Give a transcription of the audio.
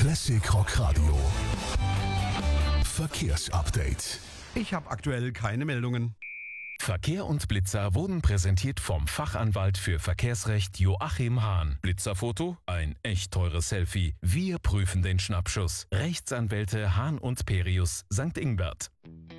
Classic Rock Radio. Verkehrsupdate. Ich habe aktuell keine Meldungen. Verkehr und Blitzer wurden präsentiert vom Fachanwalt für Verkehrsrecht Joachim Hahn. Blitzerfoto? Ein echt teures Selfie. Wir prüfen den Schnappschuss. Rechtsanwälte Hahn und Perius, St. Ingbert.